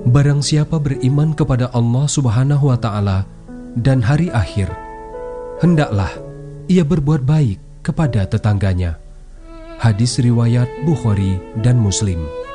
Barang siapa beriman kepada Allah Subhanahu wa Ta'ala dan hari akhir, hendaklah ia berbuat baik kepada tetangganya. Hadis riwayat Bukhari dan Muslim.